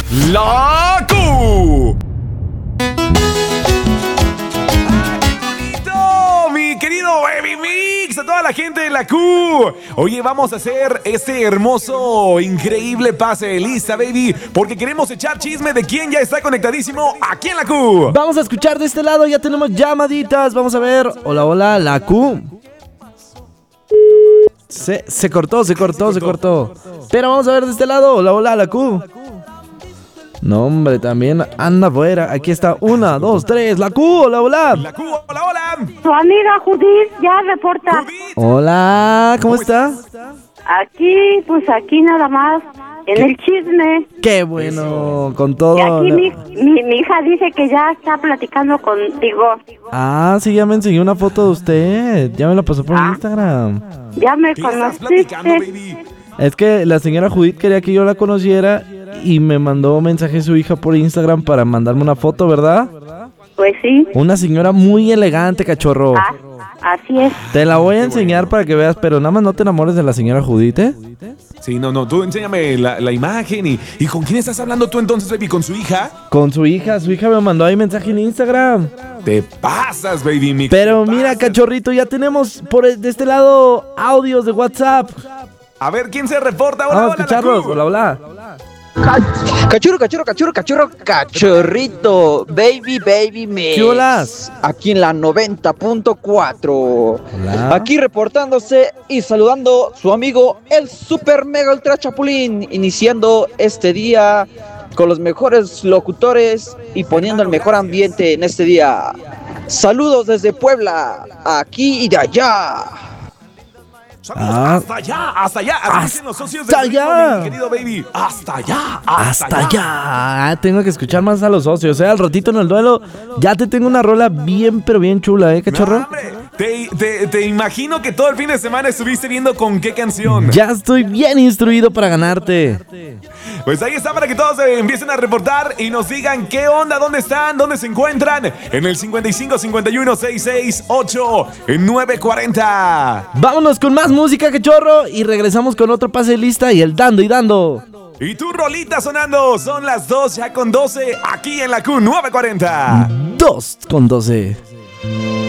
La Q. Mi querido Baby Mix, a toda la gente de la Q. Oye, vamos a hacer este hermoso, increíble pase. Lista, baby, porque queremos echar chisme de quién ya está conectadísimo aquí en la Q. Vamos a escuchar de este lado, ya tenemos llamaditas. Vamos a ver. Hola, hola, la Q. Se cortó. Pero vamos a ver de este lado. Hola, hola, la Q. No, hombre, también anda afuera. Aquí está, 1, 2, 3, la Q, hola, hola. La Q, hola, hola. Tu amiga Judith ya reporta. Judith. Hola, ¿cómo está? Aquí nada más, en el chisme. Qué bueno, con Y todo. aquí mi hija dice que ya está platicando contigo. Ah, sí, ya me enseñó una foto de usted. Ya me la pasó por Instagram. Ya me ¿Qué estás platicando, conociste. baby? Es que la señora Judith quería que yo la conociera y me mandó mensaje su hija por Instagram para mandarme una foto, ¿verdad? Pues sí, Una señora muy elegante, cachorro. así es. Te la voy a enseñar para que veas, pero nada más no te enamores de la señora Judith, ¿eh? Sí, no, tú enséñame la imagen y ¿con quién estás hablando tú entonces, baby? ¿Con su hija? Con su hija me mandó ahí mensaje en Instagram. Te pasas, baby Mix. Pero te mira, pasas. cachorrito, ya tenemos de este lado audios de WhatsApp. A ver, ¿quién se reporta? Hola, Vamos a hola, escucharlos. la Q. Hola, hola. Cachorrito, baby mix. ¿Qué holas? Aquí en la 90.4. Hola. Aquí reportándose y saludando su amigo el Super Mega Ultra Chapulín, iniciando este día con los mejores locutores y poniendo el mejor ambiente en este día. Saludos desde Puebla, aquí y de allá. Saludos hasta allá. Avisen los socios Hasta del ritmo, allá. mi querido baby. Hasta allá. Hasta allá. Tengo que escuchar más a los socios, Al ratito en el duelo ya te tengo una rola bien, pero bien chula, cachorro. No, hombre, te imagino que todo el fin de semana estuviste viendo con qué canción. Ya estoy bien instruido para ganarte. Pues ahí está para que todos empiecen a reportar y nos digan qué onda, dónde están, dónde se encuentran. En el 55 51 668 940. Vámonos con más música, cachorro, y regresamos con otro pase de lista y el dando y dando. Y tu rolita sonando. Son las 2 ya con 12 aquí en la Q 940. 2 con 12.